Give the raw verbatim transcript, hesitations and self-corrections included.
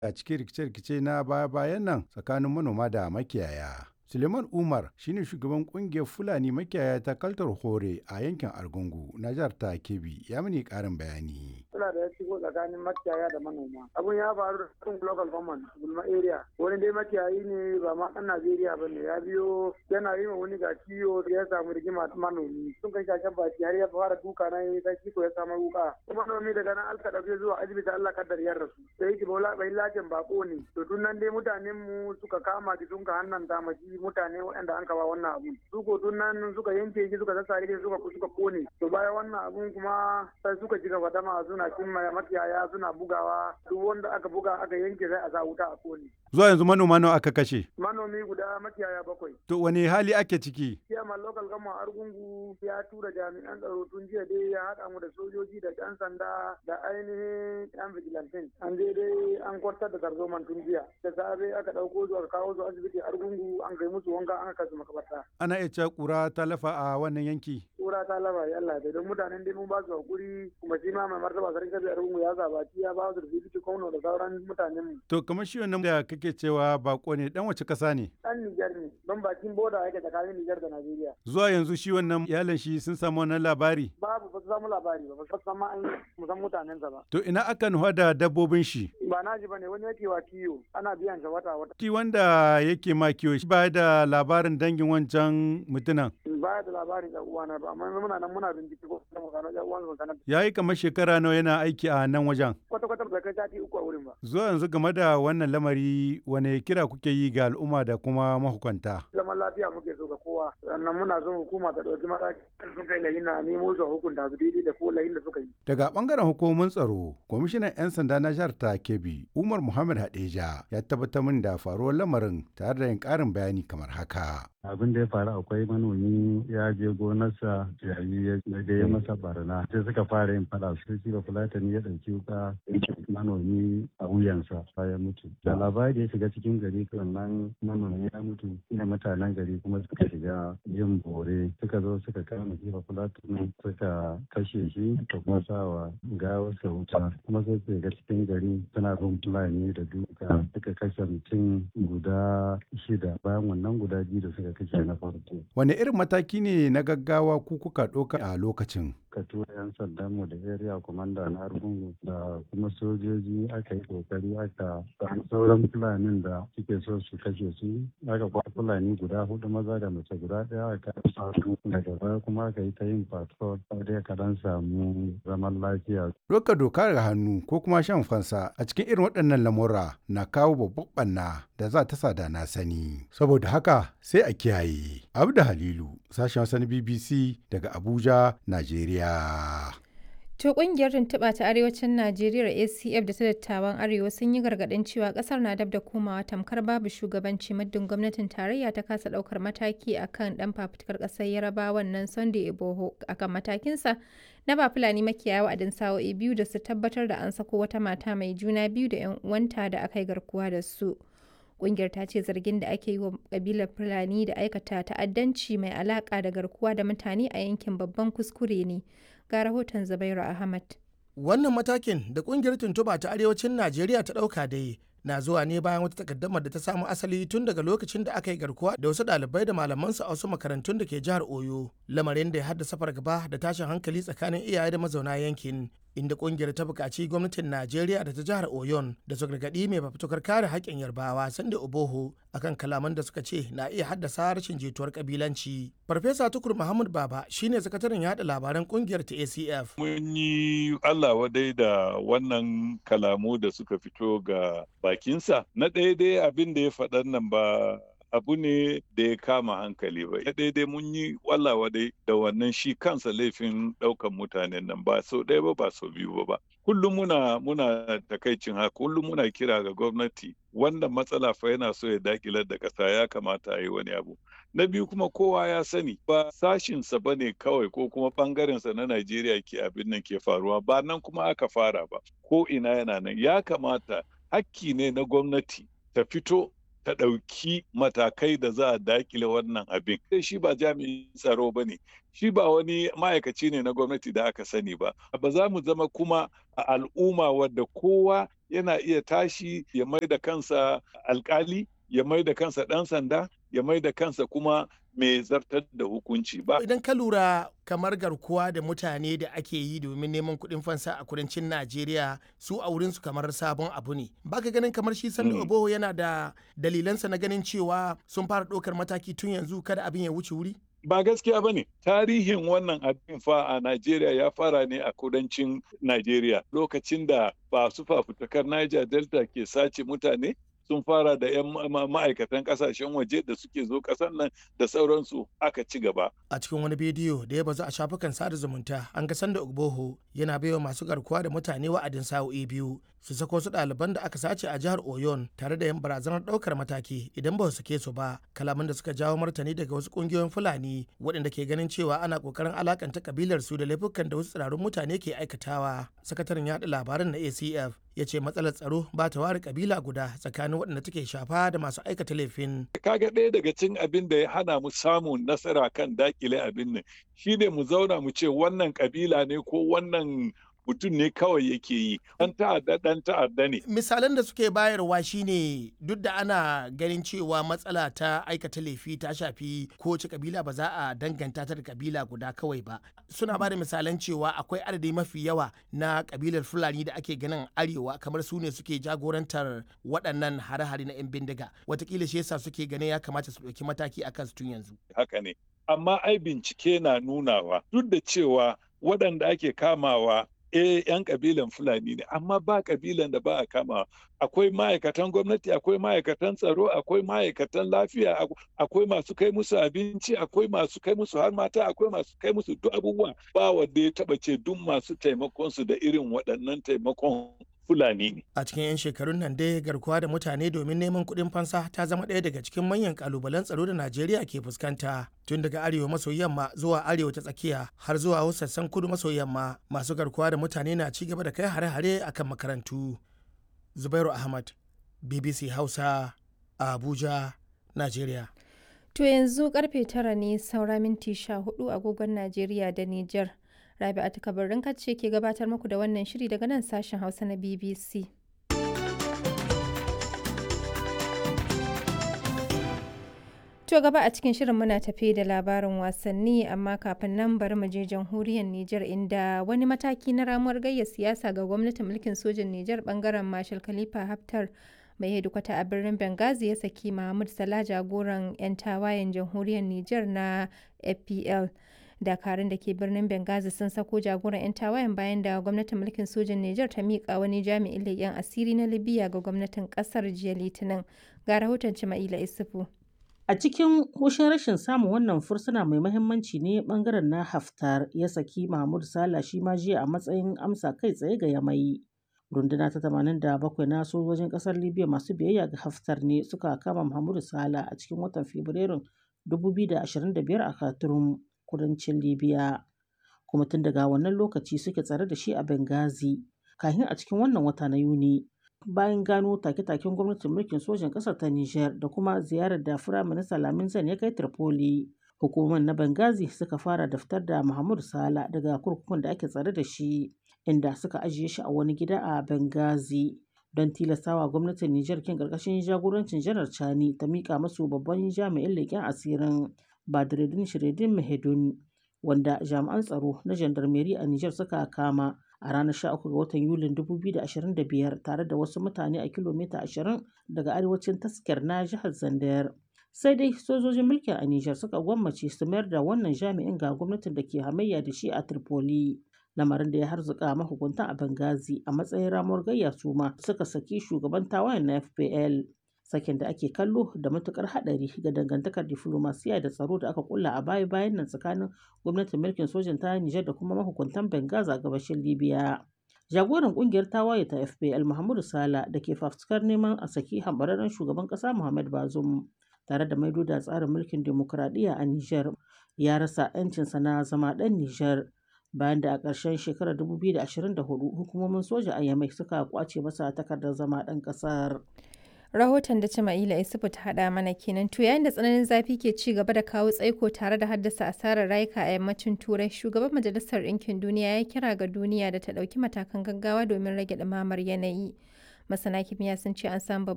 a cikin rikice-rikice na baya-bayan nan tsakanin manoma da makiyaya. Suleiman Umar shine shugaban kungiyar Fulani makiyaya ta Kaltar Hore a yankin Argungu na jihar ta Kebbi, ya mini karin bayani. Suna da ya shigo tsakanin makiyaya da manoma. Abun ya faru da cikin local government Gulma area. Wani dai makiyayi ne ba ma ɗan Najeriya ba ne, ya biyo yana yi ma wani ga kiyo ya samu rigima manomi. Sun kai shashen baki har ya fara duka na yi ta kiko ya samu wuka. Kuma manomi daga nan alka ɗauke zuwa asibiti Allah kaddar ya rasu. Sai yake bola bai lajin bako ne. To tun nan dai mutanen mu suka kama ki sun ka hannan damaji mutane waɗanda an kawo wannan abun su ko tun nan suka yanke shi suka sassare shi suka suka kone to bayan wannan abun kuma sai suka ji gaba dama suna cimma makiyaya suna bugawa duk wanda aka buga aka yanke sai a sa wuta a kone. Zuwa yanzu manoma nawa aka kashe? Manomi guda makiyaya bakwai. To wani hali ake ciki? Chairman local government Argungu ya tura jami'an tsaro tun jiya dai ya haɗa mu da sojoji da ɗan sanda da ainihin ɗan vigilantin. An je dai an kwartar da tarzoman tun jiya. Da safe aka ɗauko su aka kawo su asibiti Argungu an kai musu wanka an kasu makabarta. Ana iya cewa ƙura ta lafa a wannan yanki? Ƙura ta lafa ya Allah dai don mutanen dai mun ba su hakuri kuma shi ma mai martaba sarki kabi Argungu ya zabaci ya ba su da bibiti kwano da sauran mutanen mu. To kamar shi wannan da kake cewa bako ne dan wace ƙasa ne? Ɗan Nijar ne don bakin boda yake tsakanin Nijar da Najeriya. Zuwa yanzu shi wannan iyalan shi sun samu wannan labari? Babu ba su samu labari ba ba su san ma an musan mutanensa ba. To ina aka nufa da dabbobin shi? Ba na ji ba ne wani yake wa kiyo ana biyan shi wata wata. Shi wanda yake ma kiyo shi ba da labarin dangin wancan mutunan? Ba da labarin ɗan uwana ba amma muna nan muna bincike ko kuma gano ɗan uwan su sanar. Ya yi kamar shekara nawa yana aiki a nan wajen? Kwata kwata ba kai sati uku a wurin ba. Zuwa yanzu game da wannan lamari wane kira kuke yi ga al'umma da kuma mahukunta? Zaman lafiya muke so ga kowa sannan muna son hukuma ta ɗauki mataki sun kai layin na nemo su hukunta su daidai da ko layin da suka yi. Daga bangaren hukumomin tsaro, kwamishinan 'yan sanda na jihar ta Kebbi, Umar Muhammad Hadeja ya tabbatar min da faruwar lamarin tare da yin ƙarin bayani kamar haka. Abin da ya faru akwai manomi ya je gonarsa yayi ya da ya masa barna sai suka fara yin fada su shi ba fulatani ya ɗauki wuka manomi a wuyansa ya mutu. Da labari ya shiga cikin gari nan manomi ya mutu ina mutanen gari kuma suka shiga yin bore suka zo suka kama shi ba fulatani suka kashe shi da kuma sawa gawarsa wuta kuma sai su shiga cikin gari suna bin fulani da duka suka kashe mutum guda shida bayan wannan guda biyu da suka kashe na farko. Wane irin mataki ne na gaggawa ku kuka ɗauka a lokacin? Ka tura 'yan sandan mu da area commander na Argungu da kuma sojoji aka yi kokari aka samu sauran fulanin da suke so su kashe su aka kwa fulani guda hudu maza da mace guda ɗaya aka samu daga baya kuma aka yi ta yin patrol sai ka dan samu zaman lafiya. Doka doka ga hannu ko kuma shan fansa a cikin irin waɗannan lamura na kawo babban ɓanna da za ta sada na sani. Saboda haka sai a kiyaye. Abda Halilu, sashen Hausa na B B C daga Abuja, Najeriya. To kungiyar tuntuɓa ta arewacin Najeriya A C F da ta dattawan Arewa sun yi gargaɗin cewa ƙasar na dab da komawa tamkar babu shugabanci muddin gwamnatin tarayya ta kasa ɗaukar mataki akan ɗan fafutukar ƙasar Yarabawan nan Sunday Igboho akan matakinsa na ba Fulani makiyaya wa'adin sa'o'i biyu da su tabbatar da an sako wata mata mai juna biyu da 'yan uwanta da aka yi garkuwa da su. Ƙungiyar ta ce zargin da ake yi wa ƙabilar Fulani da aikata ta'addanci mai alaƙa da garkuwa da mutane a yankin babban kuskure ne. Ga rahoton Zubairu Ahmad. Wannan matakin da ƙungiyar tuntuɓa ta arewacin Najeriya ta ɗauka dai na zuwa ne bayan wata takaddamar da ta samu asali tun daga lokacin da aka yi garkuwa da wasu ɗalibai da malamansu a wasu makarantun da ke jihar Oyo, lamarin da ya haddasa fargaba da tashin hankali tsakanin iyaye da mazauna yankin. Inda kungiyar ta buƙaci gwamnatin Najeriya da ta jihar Oyon da su gargaɗi mai fafutukar kare haƙƙin Yarbawa Sunday Igboho akan kalaman da suka ce na iya haddasa rashin jituwar kabilanci. Farfesa Tukur Muhammad Baba shine sakataren yaɗa labaran kungiyar ta A C F. Mun yi Allah wadai da wannan kalamu da suka fito ga bakinsa. Na ɗaya dai abin da ya faɗan nan ba abu ne da ya kama hankali ba. Ya daidai mun yi wallawa dai da wannan shi kansa laifin ɗaukan mutanen nan ba sau ɗaya ba ba sau biyu ba ba. Kullum muna muna takaicin haka, kullum muna kira ga gwamnati wannan matsala fa yana so ya dakilar da ƙasa ya kamata a yi wani abu. Na biyu kuma kowa ya sani ba sashinsa ba ne kawai ko kuma ɓangarensa na Najeriya ke abin nan ke faruwa ba nan kuma aka fara ba. Ko ina yana nan ya kamata hakki ne na gwamnati ta fito ta ɗauki matakai da za a dakile wannan abin. Shi ba jami'in tsaro ba ne, shi ba wani ma'aikaci ne na gwamnati da aka sani ba. Ba za mu zama kuma a al'umma wadda kowa yana iya tashi ya mai da kansa alkali, ya mai da kansa ɗan sanda, ya mai da kansa kuma mai zartar da hukunci ba. Idan ka lura kamar garkuwa da mutane da ake yi domin neman kuɗin fansa a kudancin Najeriya su a wurinsu kamar sabon abu ne. Baka ganin kamar shi Sunday mm. Oboho yana da dalilansa na ganin cewa sun fara ɗaukar mataki tun yanzu kada abin ya wuce wuri? Ba gaskiya ba ne. Tarihin wannan abin fa a Najeriya ya fara ne a kudancin Najeriya lokacin da ba su fafutukar Niger Delta ke sace mutane. Sun fara da 'yan ma'aikatan kasashen waje da suke zo kasan nan da sauransu aka ci gaba. A cikin wani bidiyo da ya bazu a shafukan sada zumunta an ga Sunday Ogboho yana baiwa masu garkuwa da mutane wa'adin sa'o'i biyu su sako su ɗaliban da aka sace a jihar Oyon tare da yin barazanar ɗaukar mataki idan ba su sake su ba. Kalaman da suka jawo martani daga wasu ƙungiyoyin Fulani waɗanda ke ganin cewa ana ƙoƙarin alakanta kabilar su da laifukan da wasu tsirarun mutane ke aikatawa. Sakataren yaɗa labaran na A C F ya ce matsalar tsaro ba ta ware kabila guda tsakanin waɗanda take shafa da masu aikata laifin. Kaga ɗaya daga cikin abin da ya hana mu samun nasara kan dakile abin nan shine mu zauna mu ce wannan kabila ne ko wannan mutum ne kawai yake yi. Ɗan ta'adda ɗan ta'adda ne. Misalan da suke bayarwa shine duk da ana ganin cewa matsala ta aikata laifi ta shafi kowace kabila ba za a danganta ta da kabila guda kawai ba. Suna ba da misalan cewa akwai adadi mafi yawa na kabilar Fulani da ake ganin arewa kamar su ne suke jagorantar waɗannan hare-hare na 'yan bindiga. Wataƙila shi yasa suke ganin ya kamata su ɗauki mataki akan su tun yanzu. Haka ne. Amma ai bincike na nunawa duk da cewa waɗanda ake kamawa eh yan kabilan Fulani ne amma ba kabilan da ba a kama. Akwai ma'aikatan gwamnati, akwai ma'aikatan tsaro, akwai ma'aikatan lafiya, akwai masu kai musu abinci, akwai masu kai musu har mata, akwai masu kai musu duk abubuwa. Ba wanda ya taba ce duk masu taimakon su da irin waɗannan taimakon Fulani ne. A cikin 'yan shekarun nan dai garkuwa da mutane domin neman kuɗin fansa ta zama ɗaya daga cikin manyan kalubalen tsaro da Najeriya ke fuskanta. Tun daga arewa maso yamma zuwa arewa ta tsakiya har zuwa sassan kudu maso yamma masu garkuwa da mutane na ci gaba da kai hare-hare akan makarantu. Zubairu Ahmad, B B C Hausa, Abuja, Najeriya. To yanzu karfe tara ne saura minti sha hudu agogon Najeriya da Nijar. Rabi'atu Kabarin ce ke gabatar muku da wannan shiri daga nan sashen Hausa na B B C. To gaba a cikin shirin muna tafe da labarin wasanni amma kafin nan bari mu je jamhuriyar Nijar inda wani mataki na ramuwar gayya siyasa ga gwamnatin mulkin sojin Nijar bangaren Marshal Khalifa Haftar mai hedikwata a birnin Benghazi ya saki Mahmud Salah jagoran 'yan tawayen jamhuriyar Nijar na F P L. Dakarun da ke birnin Benghazi sun sako jagoran 'yan tawayen bayan da gwamnatin mulkin sojin Nijar ta miƙa wani jami'in leƙen asiri na Libya ga gwamnatin ƙasar jiya Litinin. Ga rahoton Cima'ila Isufu. A cikin hushin rashin samun wannan fursuna mai mahimmanci ne bangaren na Haftar ya saki Mahmud Salah shi ma jiya a matsayin amsa kai tsaye ga Yamai. Runduna ta tamanin da bakwai na sojojin ƙasar Libya masu biyayya ga Haftar ne suka kama Mahmud Salah a cikin watan Fabrairun dubu biyu da ashirin da biyar a Khartoum, kudancin Libya. Kuma tun daga wannan lokaci suke tsare da shi a Benghazi kafin a cikin wannan wata na Yuni. Bayan gano take-taken gwamnatin mulkin sojan ƙasar ta Nijar da kuma ziyarar da Firaminista Lamin Zane ya kai Tripoli, hukumar na Benghazi suka fara da fitar da Mahmud Salah daga kurkukun da ake tsare da shi, inda suka ajiye shi a wani gida a Benghazi don tilastawa gwamnatin Nijar kin ƙarƙashin jagorancin Janar Chani ta miƙa masu babban jami'in leƙen asirin Badreddin Shiredin Mahedun, wanda jami'an tsaro na jandarmeri a Nijar suka kama a ranar sha uku ga watan Yulin dubu biyu da ashirin da biyar tare da wasu mutane a kilomita ashirin daga arewacin taskar na jihar Zandar. Sai dai sojojin mulkin a Nijar suka gwammace su mayar da wannan jami'in ga gwamnatin da ke hamayya da shi a Tripoli. Lamarin da ya harzuka mahukuntan a Benghazi a matsayin ramuwar gayya su ma suka saki shugaban tawayen na F P L. Sakin da ake kallo da matukar hadari ga dangantakar diflomasiya da tsaro da aka kulla a baya bayan nan tsakanin gwamnatin mulkin sojan ta Nijar da kuma mahukuntan Benghazi a gabashin Libya. Jagoran kungiyar tawaye ta F P L Mahmud Salah da ke fafutukar neman a saki hambararren shugaban kasa Muhammad Bazoum tare da maido da tsarin mulkin demokuraɗiyya a Nijar ya rasa 'yancinsa na zama ɗan Nijar bayan da a ƙarshen shekarar dubu biyu da ashirin da hudu hukumomin soja a Yamai suka kwace masa takardar zama ɗan ƙasar. Rahoton da Cima'ila Isufu ta haɗa mana kenan. To yayin da tsananin zafi ke ci gaba da kawo tsaiko tare da haddasa asarar rayuka a yammacin Turai, shugaban Majalisar Ɗinkin Duniya ya kira ga duniya da ta ɗauki matakan gaggawa domin rage ɗumamar yanayi. Masana kimiyya sun ce an samu